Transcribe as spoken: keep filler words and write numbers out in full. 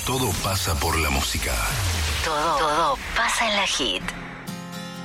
Todo pasa por la música. Todo, todo pasa en la Hit.